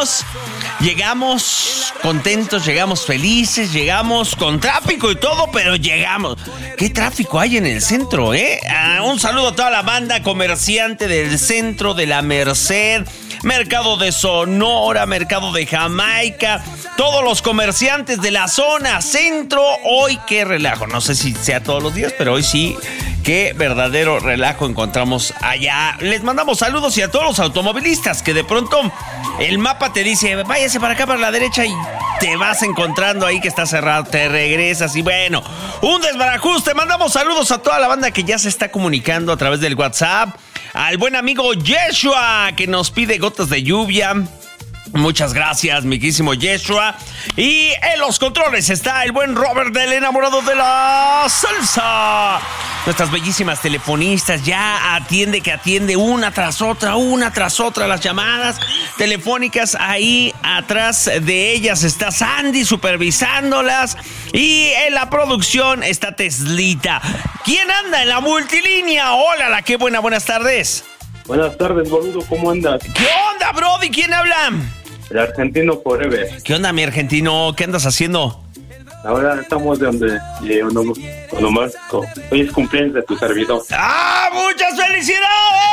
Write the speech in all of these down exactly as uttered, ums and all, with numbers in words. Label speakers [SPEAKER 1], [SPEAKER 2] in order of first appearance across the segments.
[SPEAKER 1] llegamos, llegamos contentos, llegamos felices, llegamos con tráfico y todo, pero llegamos. ¿Qué tráfico hay en el centro, eh? Ah, un saludo a toda la banda comerciante del centro de la Merced, Mercado de Sonora, Mercado de Jamaica, todos los comerciantes de la zona centro. Hoy qué relajo, no sé si sea todos los días, pero hoy sí, qué verdadero relajo encontramos allá. Les mandamos saludos y a todos los automovilistas que de pronto el mapa te dice, váyase para acá, para la derecha, y te vas encontrando ahí que está cerrado, te regresas y bueno, un desbarajuste. Mandamos saludos a toda la banda que ya se está comunicando a través del WhatsApp, al buen amigo Yeshua que nos pide gotas de lluvia. Muchas gracias, mi querísimo Yeshua. Y en los controles está el buen Robert, del enamorado de la salsa. Nuestras bellísimas telefonistas, ya atiende que atiende una tras otra, una tras otra las llamadas telefónicas. Ahí atrás de ellas está Sandy supervisándolas. Y en la producción está Teslita. ¿Quién anda en la multilínea? Hola, la qué buena, buenas tardes.
[SPEAKER 2] Buenas tardes, boludo, ¿cómo andas?
[SPEAKER 1] ¿Qué onda, Brody? ¿Quién habla?
[SPEAKER 2] El argentino forever.
[SPEAKER 1] ¿Qué onda, mi argentino? ¿Qué andas haciendo?
[SPEAKER 2] Ahora estamos de donde eh, nomás, hoy es cumpleaños de tu servidor.
[SPEAKER 1] ¡Ah, muchas felicidades!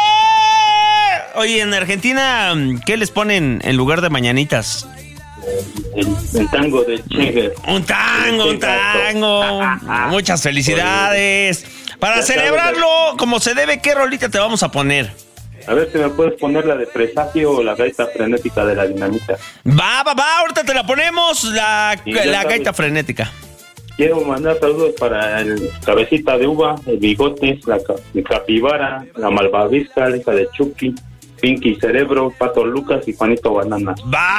[SPEAKER 1] Oye, en Argentina, ¿qué les ponen en lugar de mañanitas?
[SPEAKER 2] El, el, el tango de Che.
[SPEAKER 1] Un tango, un tango. Muchas felicidades. Para
[SPEAKER 2] Ya
[SPEAKER 1] celebrarlo como se debe, ¿qué rolita te vamos a poner?
[SPEAKER 2] A ver si me puedes poner la de Presagio o la gaita frenética de la Dinamita.
[SPEAKER 1] Va, va, va, ahorita te la ponemos, la, la
[SPEAKER 2] sabes,
[SPEAKER 1] gaita frenética.
[SPEAKER 2] Quiero mandar saludos para el Cabecita de Uva, el Bigotes, la el Capibara, la Malvavisca, la hija de Chucky, Pinky Cerebro, Pato Lucas y Juanito Banana.
[SPEAKER 1] Va.